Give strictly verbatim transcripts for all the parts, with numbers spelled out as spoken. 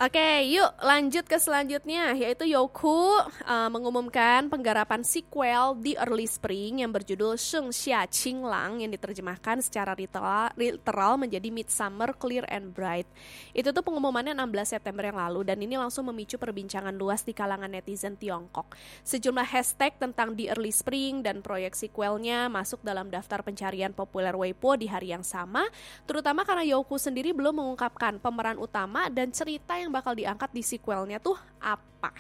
Oke, yuk lanjut ke selanjutnya, yaitu Youku uh, mengumumkan penggarapan sequel The Early Spring yang berjudul Sheng Xia Qing Lang yang diterjemahkan secara literal, literal menjadi Midsummer Clear and Bright. Itu tuh pengumumannya enam belas September yang lalu dan ini langsung memicu perbincangan luas di kalangan netizen Tiongkok. Sejumlah hashtag tentang The Early Spring dan proyek sequelnya masuk dalam daftar pencarian populer Weibo di hari yang sama, terutama karena Youku sendiri belum mengungkapkan pemeran utama dan cerita yang bakal diangkat di sequelnya tuh apa.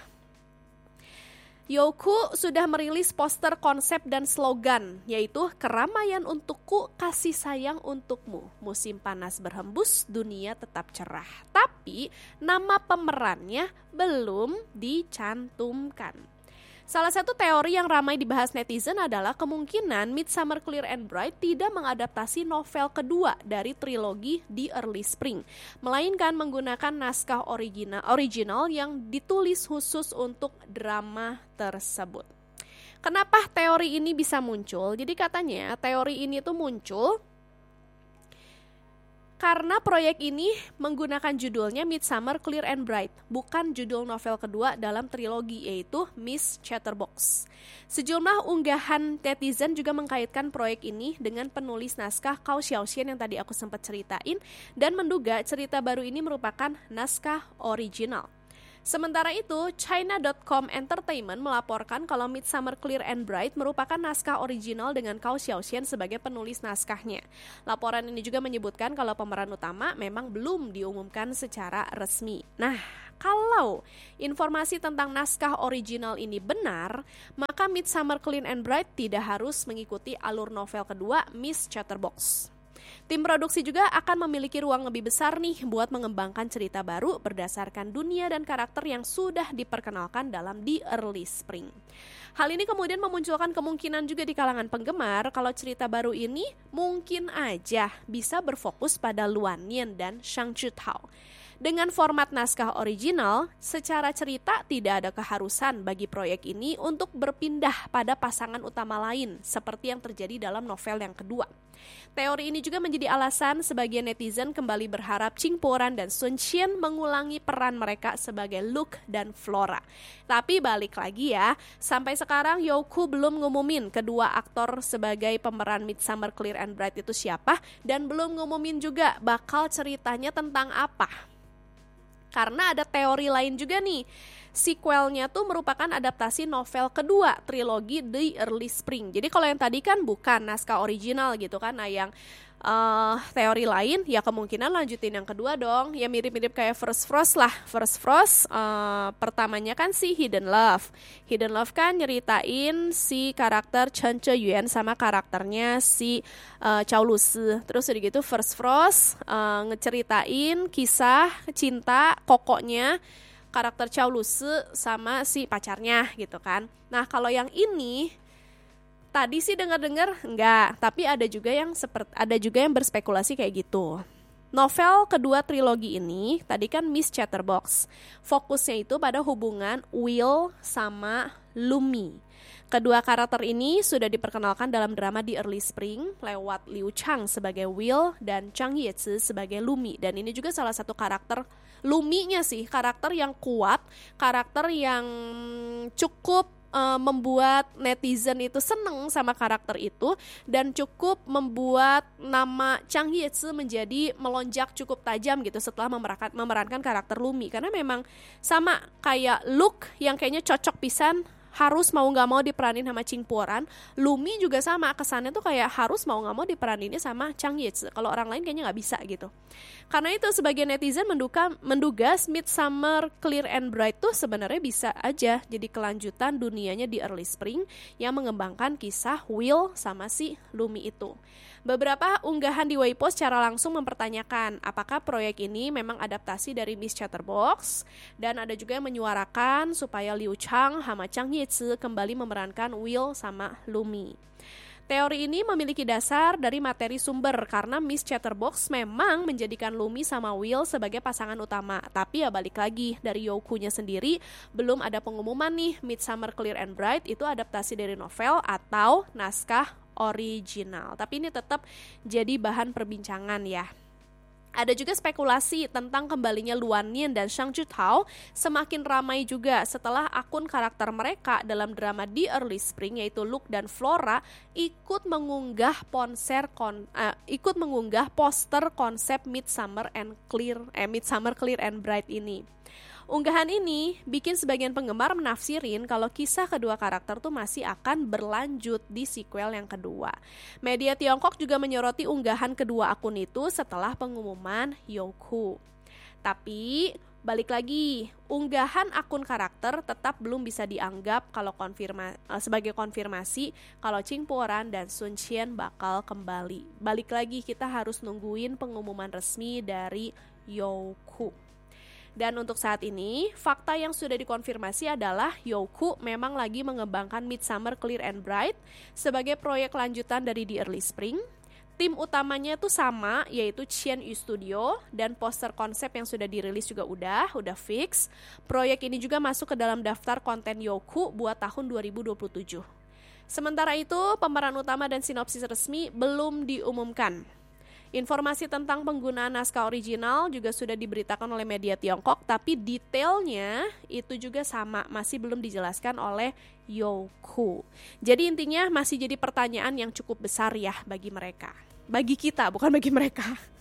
Youku sudah merilis poster konsep dan slogan, yaitu keramaian untukku, kasih sayang untukmu. Musim panas berhembus, dunia tetap cerah. Tapi nama pemerannya belum dicantumkan. Salah satu teori yang ramai dibahas netizen adalah kemungkinan Midsummer Clear and Bright tidak mengadaptasi novel kedua dari trilogi The Early Spring, melainkan menggunakan naskah original, original yang ditulis khusus untuk drama tersebut. Kenapa teori ini bisa muncul? Jadi katanya teori ini tuh muncul karena proyek ini menggunakan judulnya Midsummer Clear and Bright, bukan judul novel kedua dalam trilogi yaitu Miss Chatterbox. Sejumlah unggahan netizen juga mengkaitkan proyek ini dengan penulis naskah Cao Xiaoxian yang tadi aku sempat ceritain dan menduga cerita baru ini merupakan naskah original. Sementara itu, China dot com Entertainment melaporkan kalau Midsummer Clear and Bright merupakan naskah original dengan Cao Xiaoxian sebagai penulis naskahnya. Laporan ini juga menyebutkan kalau pemeran utama memang belum diumumkan secara resmi. Nah, kalau informasi tentang naskah original ini benar, maka Midsummer Clear and Bright tidak harus mengikuti alur novel kedua Miss Chatterbox. Tim produksi juga akan memiliki ruang lebih besar nih buat mengembangkan cerita baru berdasarkan dunia dan karakter yang sudah diperkenalkan dalam The Early Spring. Hal ini kemudian memunculkan kemungkinan juga di kalangan penggemar kalau cerita baru ini mungkin aja bisa berfokus pada Luan Nian dan Shang Zhitao. Dengan format naskah original, secara cerita tidak ada keharusan bagi proyek ini untuk berpindah pada pasangan utama lain seperti yang terjadi dalam novel yang kedua. Teori ini juga menjadi alasan sebagian netizen kembali berharap Qing Poran dan Sun Qian mengulangi peran mereka sebagai Luke dan Flora. Tapi balik lagi ya, sampai sekarang Youku belum ngumumin kedua aktor sebagai pemeran Midsummer Clear and Bright itu siapa dan belum ngumumin juga bakal ceritanya tentang apa. Karena ada teori lain juga nih, sequelnya tuh merupakan adaptasi novel kedua trilogi The Early Spring. Jadi kalau yang tadi kan bukan naskah original gitu kan, nah yang uh, teori lain ya kemungkinan lanjutin yang kedua dong. Ya mirip-mirip kayak First Frost lah. First Frost uh, pertamanya kan si Hidden Love. Hidden Love kan nyeritain si karakter Chen Zheyuan sama karakternya si uh, Cao Lusi. Terus udah gitu First Frost uh, ngeceritain kisah cinta kokonya karakter Cao Lusi sama si pacarnya gitu kan. Nah kalau yang ini tadi sih dengar-dengar enggak, tapi ada juga yang seperti ada juga yang berspekulasi kayak gitu. Novel kedua trilogi ini tadi kan Miss Chatterbox. Fokusnya itu pada hubungan Will sama Lumi. Kedua karakter ini sudah diperkenalkan dalam drama The Early Spring lewat Liu Chang sebagai Will dan Chang Yezi sebagai Lumi. Dan ini juga salah satu karakter Luminya sih, karakter yang kuat, karakter yang cukup uh, membuat netizen itu seneng sama karakter itu dan cukup membuat nama Chang Yezi menjadi melonjak cukup tajam gitu setelah memerankan, memerankan karakter Lumi. Karena memang sama kayak Luke yang kayaknya cocok pisan harus mau nggak mau diperanin sama Qing Poran. Lumi juga sama, kesannya tuh kayak harus mau nggak mau diperaninnya sama Chang Yezi. Kalau orang lain kayaknya nggak bisa gitu. Karena itu sebagian netizen menduga, menduga Midsummer Clear and Bright tuh sebenarnya bisa aja jadi kelanjutan dunianya di Early Spring yang mengembangkan kisah Will sama si Lumi itu. Beberapa unggahan di Weibo secara langsung mempertanyakan apakah proyek ini memang adaptasi dari Miss Chatterbox, dan ada juga yang menyuarakan supaya Liu Chang sama Chang Yezi kembali memerankan Will sama Lumi. Teori ini memiliki dasar dari materi sumber karena Miss Chatterbox memang menjadikan Lumi sama Will sebagai pasangan utama. Tapi ya balik lagi, dari Youku-nya sendiri belum ada pengumuman nih Midsummer Clear and Bright itu adaptasi dari novel atau naskah original. Tapi ini tetap jadi bahan perbincangan ya. Ada juga spekulasi tentang kembalinya Luan Yin dan Shang Jutao semakin ramai juga setelah akun karakter mereka dalam drama The Early Spring yaitu Luke dan Flora ikut mengunggah ponser kon, uh, ikut mengunggah poster konsep Midsummer and Clear eh Midsummer Clear and Bright ini. Unggahan ini bikin sebagian penggemar menafsirin kalau kisah kedua karakter tuh masih akan berlanjut di sequel yang kedua. Media Tiongkok juga menyoroti unggahan kedua akun itu setelah pengumuman Youku. Tapi balik lagi, unggahan akun karakter tetap belum bisa dianggap kalau konfirma, sebagai konfirmasi kalau Ching Po-ran dan Sun Qian bakal kembali. Balik lagi, kita harus nungguin pengumuman resmi dari Youku. Dan untuk saat ini, fakta yang sudah dikonfirmasi adalah Youku memang lagi mengembangkan Midsummer Clear and Bright sebagai proyek lanjutan dari The Early Spring. Tim utamanya itu sama, yaitu Qian Yu Studio, dan poster konsep yang sudah dirilis juga udah, udah fix. Proyek ini juga masuk ke dalam daftar konten Youku buat tahun dua ribu dua puluh tujuh. Sementara itu, pemeran utama dan sinopsis resmi belum diumumkan. Informasi tentang penggunaan naskah original juga sudah diberitakan oleh media Tiongkok, tapi detailnya itu juga sama, masih belum dijelaskan oleh Youku. Jadi intinya masih jadi pertanyaan yang cukup besar ya bagi mereka. Bagi kita, bukan bagi mereka.